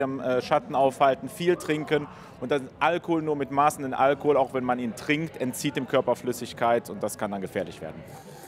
Schatten aufhalten, viel trinken und dann Alkohol nur mit Maßen in Alkohol, auch wenn man ihn trinkt, entzieht dem Körper Flüssigkeit und das kann dann gefährlich werden.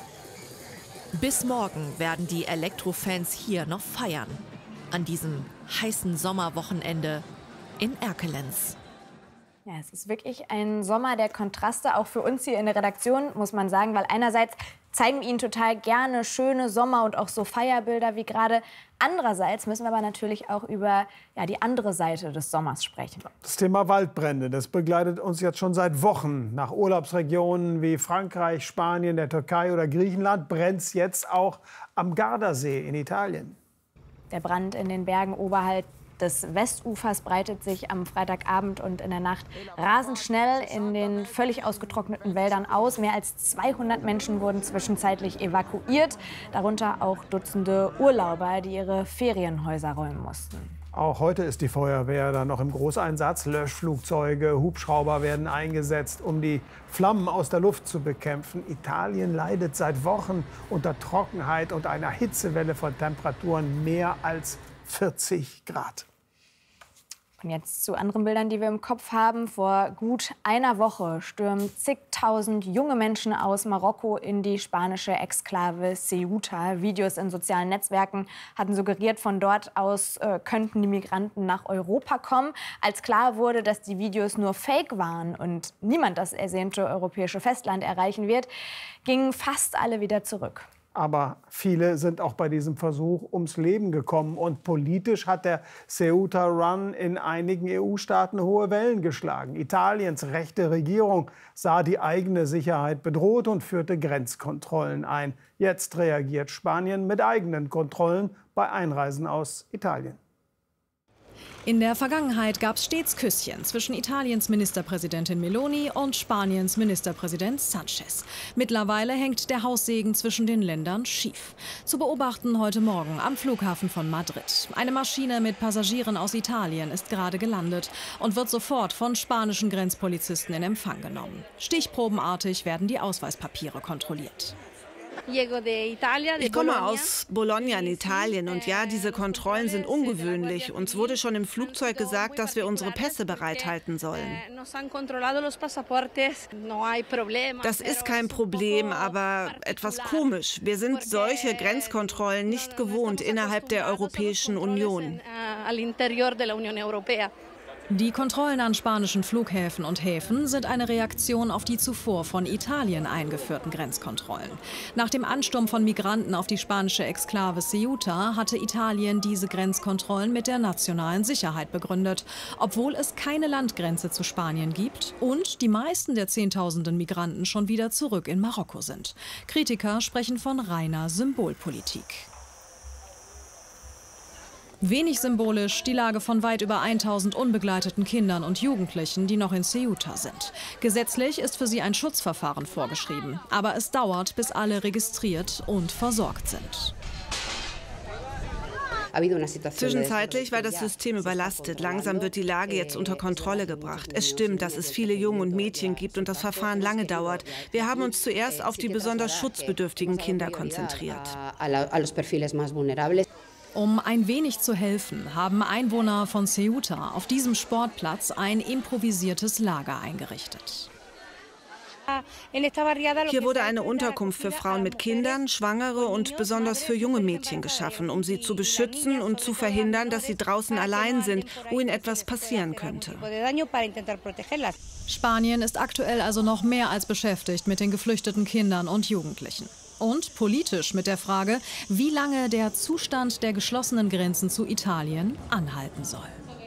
Bis morgen werden die Elektrofans hier noch feiern. An diesem heißen Sommerwochenende in Erkelenz. Ja, es ist wirklich ein Sommer der Kontraste, auch für uns hier in der Redaktion, muss man sagen, weil einerseits zeigen wir Ihnen total gerne schöne Sommer- und auch so Feierbilder wie gerade. Andererseits müssen wir aber natürlich auch über die andere Seite des Sommers sprechen. Das Thema Waldbrände, das begleitet uns jetzt schon seit Wochen. Nach Urlaubsregionen wie Frankreich, Spanien, der Türkei oder Griechenland brennt es jetzt auch am Gardasee in Italien. Der Brand in den Bergen oberhalb des Westufers breitet sich am Freitagabend und in der Nacht rasend schnell in den völlig ausgetrockneten Wäldern aus. Mehr als 200 Menschen wurden zwischenzeitlich evakuiert, darunter auch Dutzende Urlauber, die ihre Ferienhäuser räumen mussten. Auch heute ist die Feuerwehr dann noch im Großeinsatz. Löschflugzeuge, Hubschrauber werden eingesetzt, um die Flammen aus der Luft zu bekämpfen. Italien leidet seit Wochen unter Trockenheit und einer Hitzewelle von Temperaturen mehr als 40 Grad. Und jetzt zu anderen Bildern, die wir im Kopf haben. Vor gut einer Woche stürmen zigtausend junge Menschen aus Marokko in die spanische Exklave Ceuta. Videos in sozialen Netzwerken hatten suggeriert, von dort aus könnten die Migranten nach Europa kommen. Als klar wurde, dass die Videos nur Fake waren und niemand das ersehnte europäische Festland erreichen wird, gingen fast alle wieder zurück. Aber viele sind auch bei diesem Versuch ums Leben gekommen. Und politisch hat der Ceuta-Run in einigen EU-Staaten hohe Wellen geschlagen. Italiens rechte Regierung sah die eigene Sicherheit bedroht und führte Grenzkontrollen ein. Jetzt reagiert Spanien mit eigenen Kontrollen bei Einreisen aus Italien. In der Vergangenheit gab es stets Küsschen zwischen Italiens Ministerpräsidentin Meloni und Spaniens Ministerpräsident Sanchez. Mittlerweile hängt der Haussegen zwischen den Ländern schief. Zu beobachten heute Morgen am Flughafen von Madrid. Eine Maschine mit Passagieren aus Italien ist gerade gelandet und wird sofort von spanischen Grenzpolizisten in Empfang genommen. Stichprobenartig werden die Ausweispapiere kontrolliert. Ich komme aus Bologna in Italien und ja, diese Kontrollen sind ungewöhnlich. Uns wurde schon im Flugzeug gesagt, dass wir unsere Pässe bereithalten sollen. Das ist kein Problem, aber etwas komisch. Wir sind solche Grenzkontrollen nicht gewohnt innerhalb der Europäischen Union. Die Kontrollen an spanischen Flughäfen und Häfen sind eine Reaktion auf die zuvor von Italien eingeführten Grenzkontrollen. Nach dem Ansturm von Migranten auf die spanische Exklave Ceuta hatte Italien diese Grenzkontrollen mit der nationalen Sicherheit begründet, obwohl es keine Landgrenze zu Spanien gibt und die meisten der Zehntausenden Migranten schon wieder zurück in Marokko sind. Kritiker sprechen von reiner Symbolpolitik. Wenig symbolisch die Lage von weit über 1000 unbegleiteten Kindern und Jugendlichen, die noch in Ceuta sind. Gesetzlich ist für sie ein Schutzverfahren vorgeschrieben. Aber es dauert, bis alle registriert und versorgt sind. Zwischenzeitlich war das System überlastet. Langsam wird die Lage jetzt unter Kontrolle gebracht. Es stimmt, dass es viele Junge und Mädchen gibt und das Verfahren lange dauert. Wir haben uns zuerst auf die besonders schutzbedürftigen Kinder konzentriert. Um ein wenig zu helfen, haben Einwohner von Ceuta auf diesem Sportplatz ein improvisiertes Lager eingerichtet. Hier wurde eine Unterkunft für Frauen mit Kindern, Schwangere und besonders für junge Mädchen geschaffen, um sie zu beschützen und zu verhindern, dass sie draußen allein sind, wo ihnen etwas passieren könnte. Spanien ist aktuell also noch mehr als beschäftigt mit den geflüchteten Kindern und Jugendlichen. Und politisch mit der Frage, wie lange der Zustand der geschlossenen Grenzen zu Italien anhalten soll.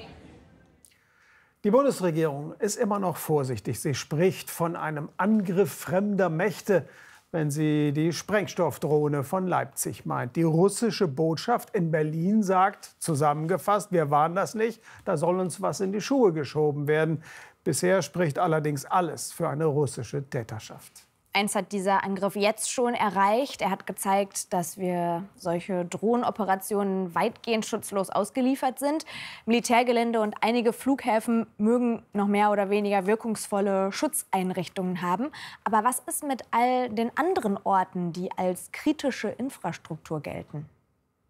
Die Bundesregierung ist immer noch vorsichtig. Sie spricht von einem Angriff fremder Mächte, wenn sie die Sprengstoffdrohne von Leipzig meint. Die russische Botschaft in Berlin sagt, zusammengefasst, wir waren das nicht, da soll uns was in die Schuhe geschoben werden. Bisher spricht allerdings alles für eine russische Täterschaft. Eins hat dieser Angriff jetzt schon erreicht. Er hat gezeigt, dass wir solche Drohnenoperationen weitgehend schutzlos ausgeliefert sind. Militärgelände und einige Flughäfen mögen noch mehr oder weniger wirkungsvolle Schutzeinrichtungen haben. Aber was ist mit all den anderen Orten, die als kritische Infrastruktur gelten?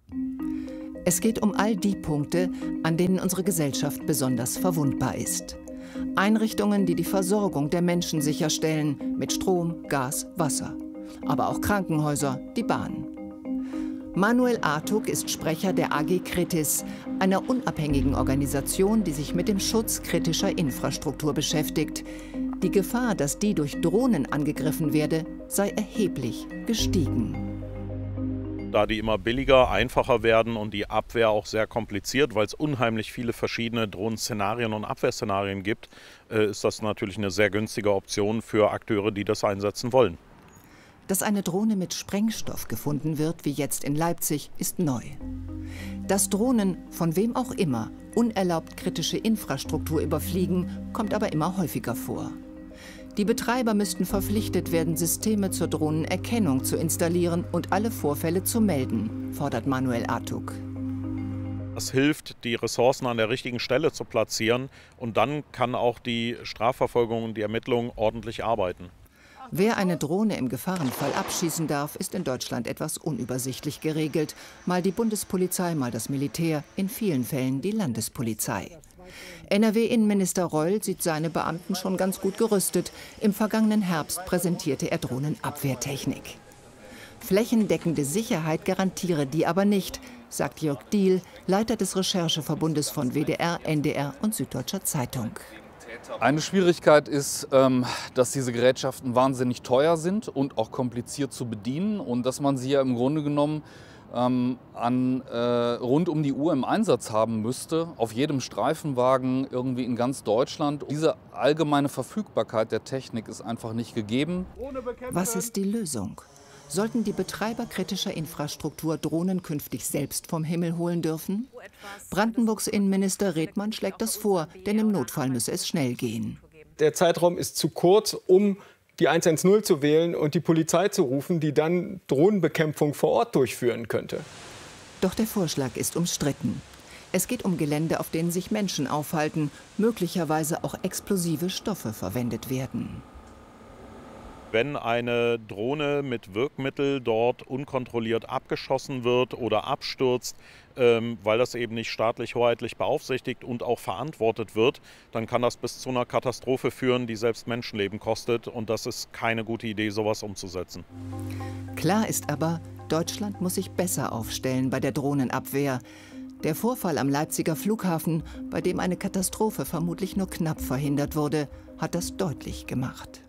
Es geht um all die Punkte, an denen unsere Gesellschaft besonders verwundbar ist. Einrichtungen, die die Versorgung der Menschen sicherstellen, mit Strom, Gas, Wasser. Aber auch Krankenhäuser, die Bahn. Manuel Artuk ist Sprecher der AG Kritis, einer unabhängigen Organisation, die sich mit dem Schutz kritischer Infrastruktur beschäftigt. Die Gefahr, dass die durch Drohnen angegriffen werde, sei erheblich gestiegen. Da die immer billiger, einfacher werden und die Abwehr auch sehr kompliziert, weil es unheimlich viele verschiedene Drohnenszenarien und Abwehrszenarien gibt, ist das natürlich eine sehr günstige Option für Akteure, die das einsetzen wollen. Dass eine Drohne mit Sprengstoff gefunden wird, wie jetzt in Leipzig, ist neu. Dass Drohnen, von wem auch immer, unerlaubt kritische Infrastruktur überfliegen, kommt aber immer häufiger vor. Die Betreiber müssten verpflichtet werden, Systeme zur Drohnenerkennung zu installieren und alle Vorfälle zu melden, fordert Manuel Artuk. Das hilft, die Ressourcen an der richtigen Stelle zu platzieren, und dann kann auch die Strafverfolgung und die Ermittlung ordentlich arbeiten. Wer eine Drohne im Gefahrenfall abschießen darf, ist in Deutschland etwas unübersichtlich geregelt. Mal die Bundespolizei, mal das Militär, in vielen Fällen die Landespolizei. NRW-Innenminister Reul sieht seine Beamten schon ganz gut gerüstet. Im vergangenen Herbst präsentierte er Drohnenabwehrtechnik. Flächendeckende Sicherheit garantiere die aber nicht, sagt Jörg Diehl, Leiter des Rechercheverbundes von WDR, NDR und Süddeutscher Zeitung. Eine Schwierigkeit ist, dass diese Gerätschaften wahnsinnig teuer sind und auch kompliziert zu bedienen und dass man sie ja im Grunde genommen rund um die Uhr im Einsatz haben müsste, auf jedem Streifenwagen irgendwie in ganz Deutschland. Diese allgemeine Verfügbarkeit der Technik ist einfach nicht gegeben. Was ist die Lösung? Sollten die Betreiber kritischer Infrastruktur Drohnen künftig selbst vom Himmel holen dürfen? Brandenburgs Innenminister Redmann schlägt das vor, denn im Notfall müsse es schnell gehen. Der Zeitraum ist zu kurz, um die 110 zu wählen und die Polizei zu rufen, die dann Drohnenbekämpfung vor Ort durchführen könnte. Doch der Vorschlag ist umstritten. Es geht um Gelände, auf denen sich Menschen aufhalten, möglicherweise auch explosive Stoffe verwendet werden. Wenn eine Drohne mit Wirkmittel dort unkontrolliert abgeschossen wird oder abstürzt, weil das eben nicht staatlich hoheitlich beaufsichtigt und auch verantwortet wird, dann kann das bis zu einer Katastrophe führen, die selbst Menschenleben kostet. Und das ist keine gute Idee, sowas umzusetzen. Klar ist aber, Deutschland muss sich besser aufstellen bei der Drohnenabwehr. Der Vorfall am Leipziger Flughafen, bei dem eine Katastrophe vermutlich nur knapp verhindert wurde, hat das deutlich gemacht.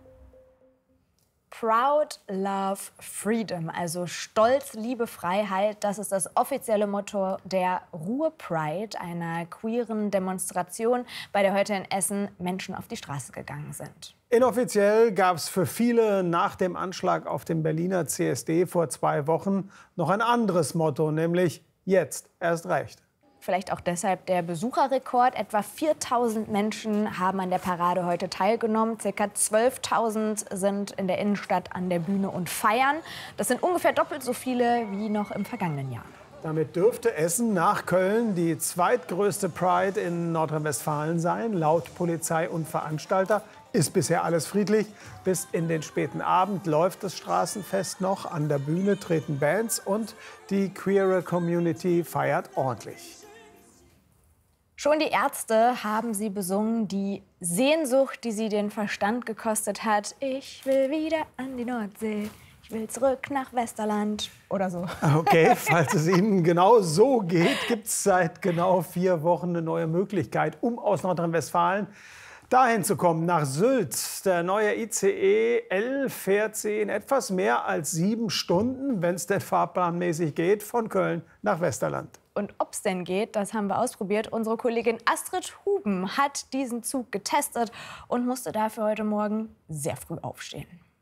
Proud, Love, Freedom, also Stolz, Liebe, Freiheit, das ist das offizielle Motto der Ruhr Pride, einer queeren Demonstration, bei der heute in Essen Menschen auf die Straße gegangen sind. Inoffiziell gab es für viele nach dem Anschlag auf dem Berliner CSD vor 2 Wochen noch ein anderes Motto, nämlich jetzt erst recht. Vielleicht auch deshalb der Besucherrekord. Etwa 4.000 Menschen haben an der Parade heute teilgenommen. Circa 12.000 sind in der Innenstadt an der Bühne und feiern. Das sind ungefähr doppelt so viele wie noch im vergangenen Jahr. Damit dürfte Essen nach Köln die zweitgrößte Pride in Nordrhein-Westfalen sein. Laut Polizei und Veranstalter ist bisher alles friedlich. Bis in den späten Abend läuft das Straßenfest noch. An der Bühne treten Bands und die queere Community feiert ordentlich. Schon die Ärzte haben sie besungen, die Sehnsucht, die sie den Verstand gekostet hat. Ich will wieder an die Nordsee, ich will zurück nach Westerland oder so. Okay, falls es Ihnen genau so geht, gibt es seit genau 4 Wochen eine neue Möglichkeit, um aus Nordrhein-Westfalen dahin zu kommen, nach Sylt. Der neue ICE L fährt Sie in etwas mehr als 7 Stunden, wenn es denn fahrplanmäßig geht, von Köln nach Westerland. Und ob es denn geht, das haben wir ausprobiert. Unsere Kollegin Astrid Huben hat diesen Zug getestet und musste dafür heute Morgen sehr früh aufstehen.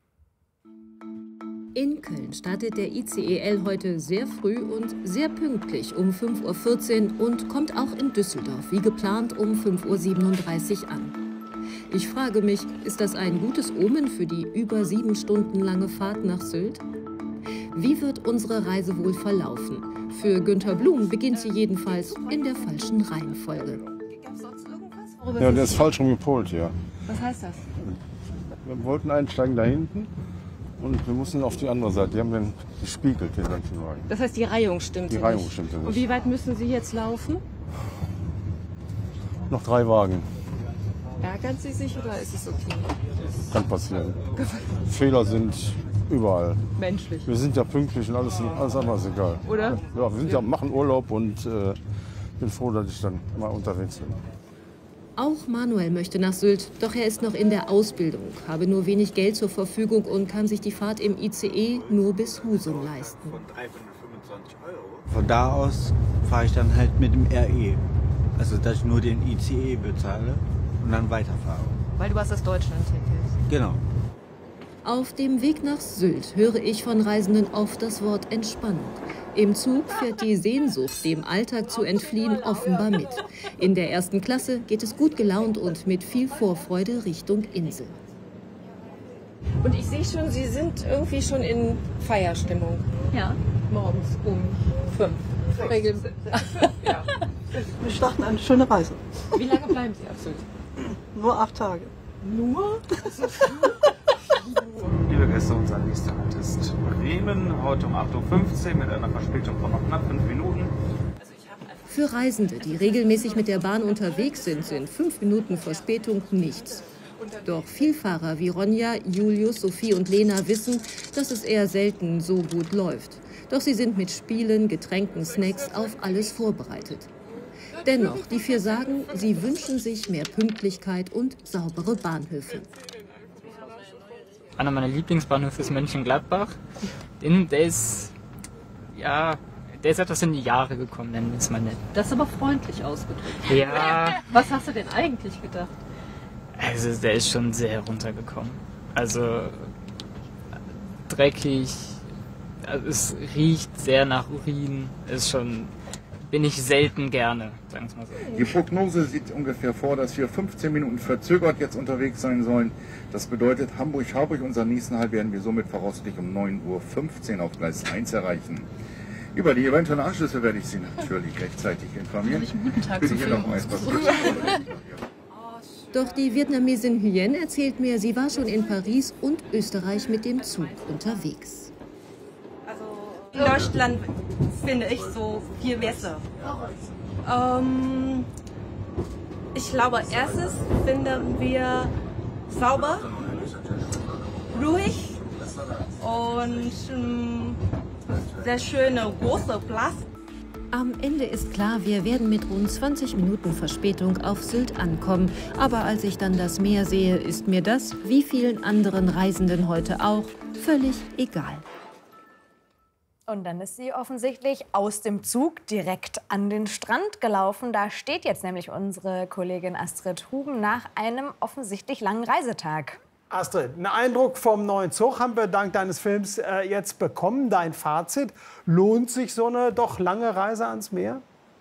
In Köln startet der ICE L heute sehr früh und sehr pünktlich um 5:14 Uhr und kommt auch in Düsseldorf wie geplant um 5:37 Uhr an. Ich frage mich, ist das ein gutes Omen für die über 7 Stunden lange Fahrt nach Sylt? Wie wird unsere Reise wohl verlaufen? Für Günter Blum beginnt sie jedenfalls in der falschen Reihenfolge. Ja, der ist falsch rumgepolt, ja. Was heißt das? Wir wollten einsteigen da hinten und wir mussten auf die andere Seite. Die haben den gespiegelt, den ganzen Wagen. Das heißt, die Reihung stimmte nicht? Die Reihung stimmte nicht. Und wie weit müssen Sie jetzt laufen? Noch 3 Wagen. Ärgern Sie sich oder ist es okay? Kann passieren. Fehler sind überall. Menschlich. Wir sind ja pünktlich und alles andere ist egal. Oder? Ja, wir sind ja, machen Urlaub und bin froh, dass ich dann mal unterwegs bin. Auch Manuel möchte nach Sylt, doch er ist noch in der Ausbildung, habe nur wenig Geld zur Verfügung und kann sich die Fahrt im ICE nur bis Husum leisten. Von da aus fahre ich dann halt mit dem RE. Also, dass ich nur den ICE bezahle und dann weiterfahre. Weil du hast das Deutschland-Ticket. Genau. Auf dem Weg nach Sylt höre ich von Reisenden oft das Wort Entspannung. Im Zug fährt die Sehnsucht, dem Alltag zu entfliehen, offenbar mit. In der 1. Klasse geht es gut gelaunt und mit viel Vorfreude Richtung Insel. Und ich sehe schon, Sie sind irgendwie schon in Feierstimmung. Ja. Morgens um 5. Ja. Wir starten eine schöne Reise. Wie lange bleiben Sie auf Sylt? Nur 8 Tage. Nur? Liebe Gäste, unser nächster Halt ist Bremen, heute um 8:15 Uhr mit einer Verspätung von noch knapp 5 Minuten. Für Reisende, die regelmäßig mit der Bahn unterwegs sind 5 Minuten Verspätung nichts. Doch Vielfahrer wie Ronja, Julius, Sophie und Lena wissen, dass es eher selten so gut läuft. Doch sie sind mit Spielen, Getränken, Snacks auf alles vorbereitet. Dennoch, die 4 sagen, sie wünschen sich mehr Pünktlichkeit und saubere Bahnhöfe. Einer meiner Lieblingsbahnhöfe ist Mönchengladbach. Der ist etwas in die Jahre gekommen, nennen wir es mal nett. Das ist aber freundlich ausgedrückt. Ja. Was hast du denn eigentlich gedacht? Also der ist schon sehr runtergekommen. Also dreckig, also es riecht sehr nach Urin, bin ich selten gerne, sagen wir es mal so. Die Prognose sieht ungefähr vor, dass wir 15 Minuten verzögert jetzt unterwegs sein sollen. Das bedeutet, Hamburg-Harburg, unseren nächsten Halt, werden wir somit voraussichtlich um 9:15 Uhr auf Gleis 1 erreichen. Über die eventuellen Anschlüsse werde ich Sie natürlich rechtzeitig informieren. Bitte hier noch mal etwas. Doch die Vietnamesin Huyen erzählt mir, sie war schon in Paris und Österreich mit dem Zug unterwegs. In Deutschland finde ich so viel besser. Ich glaube, erstens finden wir sauber, ruhig und sehr schöne große Platz. Am Ende ist klar, wir werden mit rund 20 Minuten Verspätung auf Sylt ankommen. Aber als ich dann das Meer sehe, ist mir das, wie vielen anderen Reisenden heute auch, völlig egal. Und dann ist sie offensichtlich aus dem Zug direkt an den Strand gelaufen. Da steht jetzt nämlich unsere Kollegin Astrid Huben nach einem offensichtlich langen Reisetag. Astrid, einen Eindruck vom neuen Zug haben wir dank deines Films jetzt bekommen. Dein Fazit, lohnt sich so eine doch lange Reise ans Meer?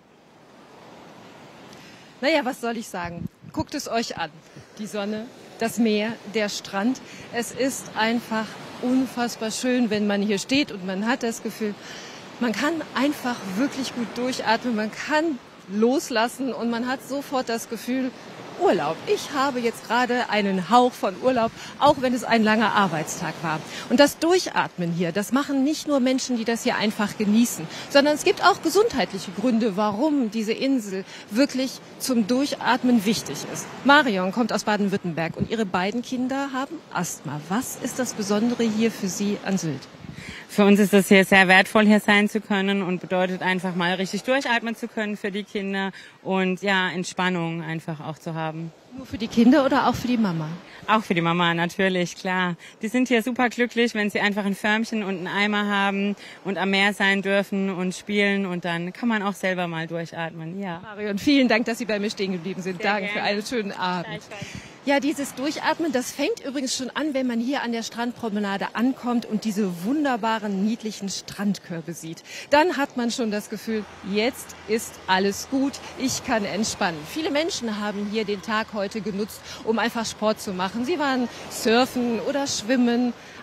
Naja, was soll ich sagen? Guckt es euch an. Die Sonne, das Meer, der Strand. Es ist einfach unfassbar schön, wenn man hier steht und man hat das Gefühl, man kann einfach wirklich gut durchatmen, man kann loslassen und man hat sofort das Gefühl, Urlaub. Ich habe jetzt gerade einen Hauch von Urlaub, auch wenn es ein langer Arbeitstag war. Und das Durchatmen hier, das machen nicht nur Menschen, die das hier einfach genießen, sondern es gibt auch gesundheitliche Gründe, warum diese Insel wirklich zum Durchatmen wichtig ist. Marion kommt aus Baden-Württemberg und ihre beiden Kinder haben Asthma. Was ist das Besondere hier für Sie an Sylt? Für uns ist es hier sehr wertvoll, hier sein zu können und bedeutet einfach mal richtig durchatmen zu können für die Kinder und ja, Entspannung einfach auch zu haben. Nur für die Kinder oder auch für die Mama? Auch für die Mama, natürlich, klar. Die sind hier super glücklich, wenn sie einfach ein Förmchen und einen Eimer haben und am Meer sein dürfen und spielen und dann kann man auch selber mal durchatmen, ja. Marion, vielen Dank, dass Sie bei mir stehen geblieben sind. Danke für einen schönen Abend. Ja, dieses Durchatmen, das fängt übrigens schon an, wenn man hier an der Strandpromenade ankommt und diese wunderbaren, niedlichen Strandkörbe sieht. Dann hat man schon das Gefühl, jetzt ist alles gut, ich kann entspannen. Viele Menschen haben hier den Tag heute genutzt, um einfach Sport zu machen. Sie waren surfen oder schwimmen,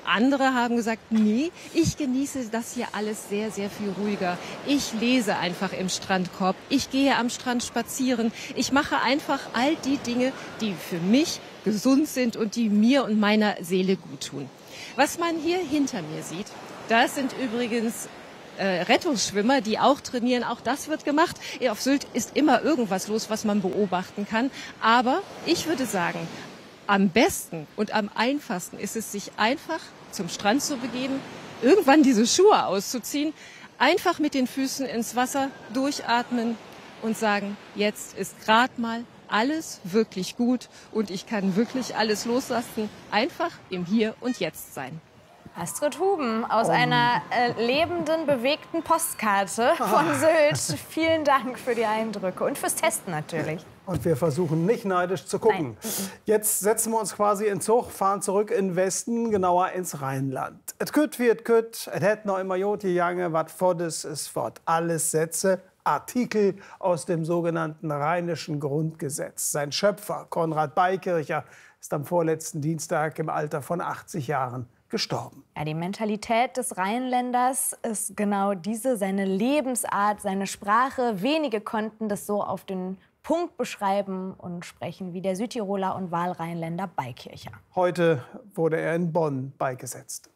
Andere haben gesagt, nee, ich genieße das hier alles sehr, sehr viel ruhiger. Ich lese einfach im Strandkorb, ich gehe am Strand spazieren, ich mache einfach all die Dinge, die für mich gesund sind und die mir und meiner Seele gut tun. Was man hier hinter mir sieht, das sind übrigens Rettungsschwimmer, die auch trainieren. Auch das wird gemacht. Auf Sylt ist immer irgendwas los, was man beobachten kann. Aber ich würde sagen, am besten und am einfachsten ist es, sich einfach zum Strand zu begeben, irgendwann diese Schuhe auszuziehen, einfach mit den Füßen ins Wasser durchatmen und sagen, jetzt ist gerade mal alles wirklich gut und ich kann wirklich alles loslassen, einfach im Hier und Jetzt sein. Astrid Huben aus einer lebenden, bewegten Postkarte von Sylt. Vielen Dank für die Eindrücke und fürs Testen natürlich. Und wir versuchen nicht neidisch zu gucken. Jetzt setzen wir uns quasi in Zug, fahren zurück in den Westen, genauer ins Rheinland. Et kütt wie et kütt, et hätt noch immer jod gegangen, wat fordes ist fort. Alles Sätze, Artikel aus dem sogenannten Rheinischen Grundgesetz. Sein Schöpfer, Konrad Beikircher, ist am vorletzten Dienstag im Alter von 80 Jahren gestorben. Ja, die Mentalität des Rheinländers ist genau diese, seine Lebensart, seine Sprache. Wenige konnten das so auf den Punkt beschreiben und sprechen wie der Südtiroler und Wahlrheinländer Beikircher. Heute wurde er in Bonn beigesetzt.